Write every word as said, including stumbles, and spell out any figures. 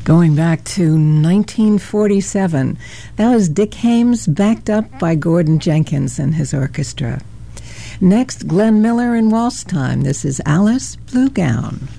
Going back to nineteen forty-seven. That was Dick Haymes, backed up by Gordon Jenkins and his orchestra. Next, Glenn Miller and Waltz Time. This is Alice Blue Gown.